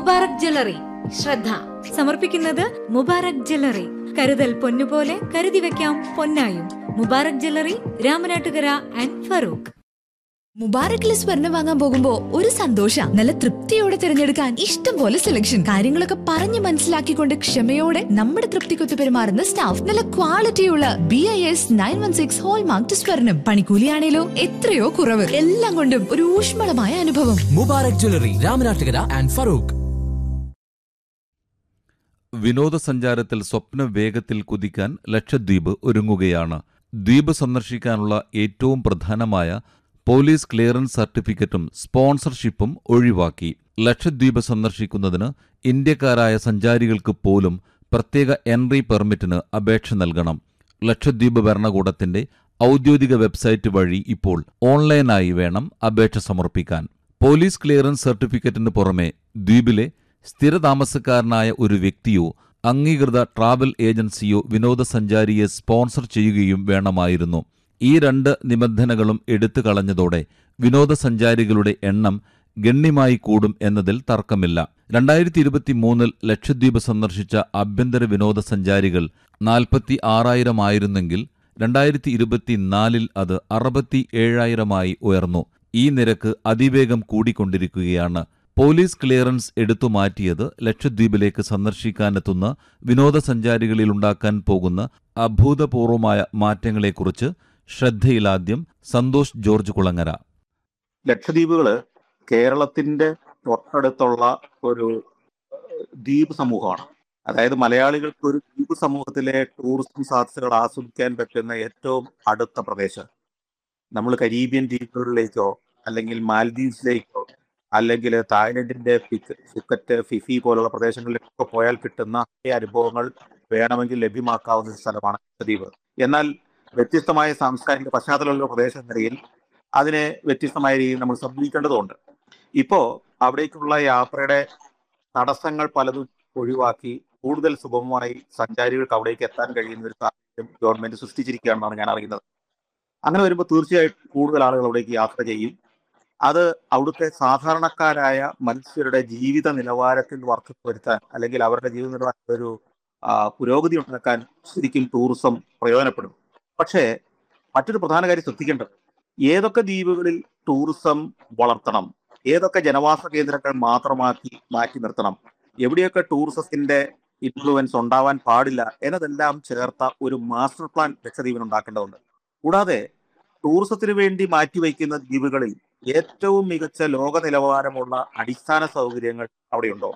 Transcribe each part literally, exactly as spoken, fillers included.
Mubarak jewellery. ശ്രദ്ധ സമർപ്പിക്കുന്നത് Mubarak jewellery. കരുതൽ പൊന്നുപോലെ കരുതി വെക്കാം പൊന്നായും. Mubarak jewellery, Ramanattukara and Farooq. മുബാറക്കിൽ സ്വർണം വാങ്ങാൻ പോകുമ്പോ ഒരു സന്തോഷ, നല്ല തൃപ്തിയോടെ തിരഞ്ഞെടുക്കാൻ ഇഷ്ടം പോലെ സെലക്ഷൻ, കാര്യങ്ങളൊക്കെ പറഞ്ഞു മനസ്സിലാക്കിക്കൊണ്ട് ക്ഷമയോടെ നമ്മുടെ തൃപ്തിക്കൊത്ത് പെരുമാറുന്ന സ്റ്റാഫ്, നല്ല ക്വാളിറ്റിയുള്ള B I S nine one six hallmark സ്വർണം, പണിക്കൂലിയാണേലോ എത്രയോ കുറവ്, എല്ലാം കൊണ്ടും ഒരു ഊഷ്മളമായ അനുഭവം. Mubarak jewellery, Ramanattukara and Farooq. വിനോദസഞ്ചാരത്തിൽ സ്വപ്ന വേഗത്തിൽ കുതിക്കാൻ ലക്ഷദ്വീപ് ഒരുങ്ങുകയാണ്. ദ്വീപ് സന്ദർശിക്കാനുള്ള ഏറ്റവും പ്രധാനമായ പോലീസ് ക്ലിയറൻസ് സർട്ടിഫിക്കറ്റും സ്പോൺസർഷിപ്പും ഒഴിവാക്കി. ലക്ഷദ്വീപ് സന്ദർശിക്കുന്നതിന് ഇന്ത്യക്കാരായ സഞ്ചാരികൾക്ക് പോലും പ്രത്യേക എൻട്രി പെർമിറ്റിന് അപേക്ഷ നൽകണം. ലക്ഷദ്വീപ് ഭരണകൂടത്തിന്റെ ഔദ്യോഗിക വെബ്സൈറ്റ് വഴി ഇപ്പോൾ ഓൺലൈനായി വേണം അപേക്ഷ സമർപ്പിക്കാൻ. പോലീസ് ക്ലിയറൻസ് സർട്ടിഫിക്കറ്റിന് പുറമെ ദ്വീപിലെ സ്ഥിരതാമസക്കാരനായ ഒരു വ്യക്തിയോ അംഗീകൃത ട്രാവൽ ഏജൻസിയോ വിനോദസഞ്ചാരിയെ സ്പോൺസർ ചെയ്യുകയും വേണമായിരുന്നു. ഈ രണ്ട് നിബന്ധനകളും എടുത്തു കളഞ്ഞതോടെ വിനോദസഞ്ചാരികളുടെ എണ്ണം ഗണ്യമായി കൂടും എന്നതിൽ തർക്കമില്ല. രണ്ടായിരത്തി ഇരുപത്തിമൂന്നിൽ ലക്ഷദ്വീപ് സന്ദർശിച്ച ആഭ്യന്തര വിനോദസഞ്ചാരികൾ നാൽപ്പത്തി ആറായിരമായിരുന്നെങ്കിൽ രണ്ടായിരത്തി ഇരുപത്തിനാലിൽ അത് അറുപത്തി ഏഴായിരമായി ഉയർന്നു. ഈ നിരക്ക് അതിവേഗം കൂടിക്കൊണ്ടിരിക്കുകയാണ്. പോലീസ് ക്ലിയറൻസ് എടുത്തുമാറ്റിയത് ലക്ഷദ്വീപിലേക്ക് സന്ദർശിക്കാനെത്തുന്ന വിനോദസഞ്ചാരികളിലുണ്ടാക്കാൻ പോകുന്ന അഭൂതപൂർവമായ മാറ്റങ്ങളെക്കുറിച്ച് ശ്രദ്ധയിലാദ്യം സന്തോഷ് ജോർജ് കുളങ്ങര. ലക്ഷദ്വീപുകള് കേരളത്തിന്റെ തൊട്ടടുത്തുള്ള ഒരു ദ്വീപ് സമൂഹമാണ്. അതായത് മലയാളികൾക്ക് ഒരു ദ്വീപ് സമൂഹത്തിലെ ടൂറിസം സാധ്യതകൾ ആസ്വദിക്കാൻ പറ്റുന്ന ഏറ്റവും അടുത്ത പ്രദേശം. നമ്മൾ കരീബിയൻ ദ്വീപുകളിലേക്കോ അല്ലെങ്കിൽ മാൽദീവ്സിലേക്കോ അല്ലെങ്കിൽ തായ്ലൻഡിന്റെ ഫുക്കറ്റ്, ഫിഫി പോലുള്ള പ്രദേശങ്ങളിലേക്കൊക്കെ പോയാൽ കിട്ടുന്ന അതേ അനുഭവങ്ങൾ വേണമെങ്കിൽ ലഭ്യമാക്കാവുന്ന ഒരു സ്ഥലമാണ് ലക്ഷദ്വീപ്. എന്നാൽ വ്യത്യസ്തമായ സാംസ്കാരിക പശ്ചാത്തലമുള്ള പ്രദേശം എന്ന നിലയിൽ അതിനെ വ്യത്യസ്തമായ രീതിയിൽ നമ്മൾ സമീപിക്കേണ്ടതുണ്ട്. ഇപ്പോ അവിടേക്കുള്ള യാത്രയുടെ തടസ്സങ്ങൾ പലതും ഒഴിവാക്കി കൂടുതൽ സുഗമമായി സഞ്ചാരികൾക്ക് അവിടേക്ക് എത്താൻ കഴിയുന്ന ഒരു സാഹചര്യം ഗവൺമെന്റ് സൃഷ്ടിച്ചിരിക്കുകയാണെന്നാണ് ഞാൻ അറിയുന്നത്. അങ്ങനെ വരുമ്പോൾ തീർച്ചയായിട്ടും കൂടുതൽ ആളുകൾ അവിടേക്ക് യാത്ര ചെയ്യും. അത് അവിടുത്തെ സാധാരണക്കാരായ മനുഷ്യരുടെ ജീവിത നിലവാരത്തിൽ വർധന വരുത്താൻ അല്ലെങ്കിൽ അവരുടെ ജീവിത നിലവാരത്തിൽ ഒരു പുരോഗതി ഉണ്ടാക്കാൻ ശരിക്കും ടൂറിസം പ്രയോജനപ്പെടും. പക്ഷേ മറ്റൊരു പ്രധാന കാര്യം ശ്രദ്ധിക്കേണ്ടത്, ഏതൊക്കെ ദ്വീപുകളിൽ ടൂറിസം വളർത്തണം, ഏതൊക്കെ ജനവാസ കേന്ദ്രങ്ങൾ മാത്രമാക്കി മാറ്റി നിർത്തണം, എവിടെയൊക്കെ ടൂറിസത്തിന്റെ ഇൻഫ്ലുവൻസ് ഉണ്ടാവാൻ പാടില്ല എന്നതെല്ലാം ചേർത്ത ഒരു മാസ്റ്റർ പ്ലാൻ ലക്ഷദ്വീപിന് ഉണ്ടാക്കേണ്ടതുണ്ട്. കൂടാതെ ടൂറിസത്തിന് വേണ്ടി മാറ്റിവെക്കുന്ന ദ്വീപുകളിൽ ഏറ്റവും മികച്ച ലോക നിലവാരമുള്ള അടിസ്ഥാന സൗകര്യങ്ങൾ അവിടെയുണ്ടോ?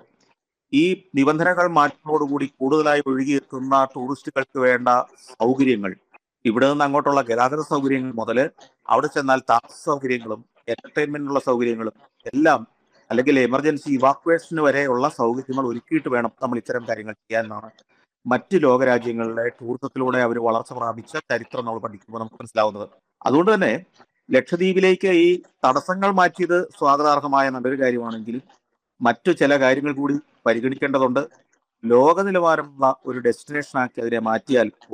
ഈ നിബന്ധനകൾ മാറ്റുന്നതോടുകൂടി കൂടുതലായി ഒഴുകിയെത്തുന്ന ടൂറിസ്റ്റുകൾക്ക് വേണ്ട സൗകര്യങ്ങൾ, ഇവിടെ നിന്ന് അങ്ങോട്ടുള്ള ഗതാഗത സൗകര്യങ്ങൾ മുതൽ അവിടെ ചെന്നാൽ താമസ സൗകര്യങ്ങളും എന്റർടൈൻമെന്റിനുള്ള സൗകര്യങ്ങളും എല്ലാം, അല്ലെങ്കിൽ എമർജൻസി ഇവാക്വേഷന് വരെയുള്ള സൗകര്യങ്ങൾ ഒരുക്കിയിട്ട് വേണം നമ്മൾ ഇത്തരം കാര്യങ്ങൾ ചെയ്യാനാണ് മറ്റ് ലോകരാജ്യങ്ങളിലെ ടൂറിസത്തിലൂടെ അവർ വളർച്ച പ്രാപിച്ച ചരിത്രം നമ്മൾ പഠിക്കുമ്പോൾ നമുക്ക് മനസ്സിലാവുന്നത്. അതുകൊണ്ട് തന്നെ ലക്ഷദ്വീപിലേക്ക് ഈ തടസ്സങ്ങൾ മാറ്റിയത് സ്വാഗതാർഹമായ നല്ലൊരു കാര്യമാണെങ്കിലും മറ്റു ചില കാര്യങ്ങൾ കൂടി പരിഗണിക്കേണ്ടതുണ്ട്. ലോക നിലവാരമുള്ള ഒരു ഡെസ്റ്റിനേഷൻ ആക്കി അതിനെ മാറ്റിയാൽ